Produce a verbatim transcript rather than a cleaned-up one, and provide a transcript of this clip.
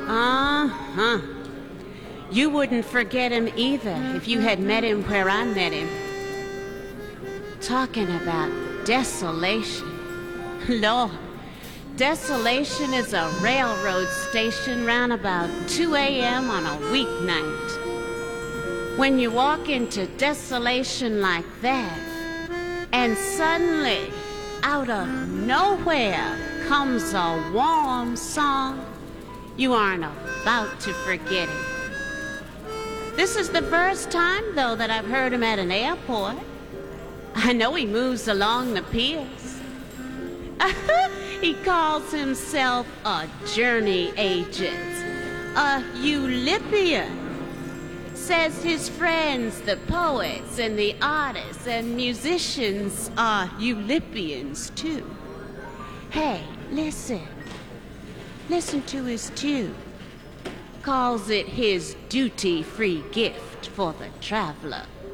Uh-huh. You wouldn't forget him either if you had met him where I met him. Talking about desolation. Lord, Desolation is a railroad station round about two a m on a weeknight. When you walk into Desolation like that, and suddenly, out of nowhere, comes a warm song, you aren't about to forget it. This is the first time, though, that I've heard him at an airport. I know he moves along the piers. He calls himself a journey agent, a Eulipian. Says his friends, the poets and the artists and musicians, are Eulipians too. Hey, listen. Listen to his tune. Calls it his duty-free gift for the traveler.